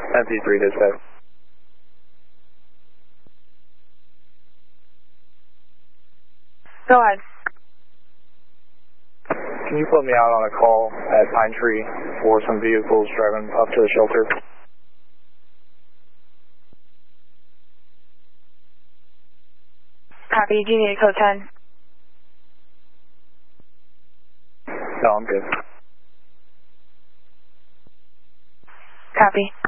MP3 dispatch. Go ahead. Can you put me out on a call at Pine Tree for some vehicles driving up to the shelter? Copy. Do you need a code 10? No, I'm good. Copy.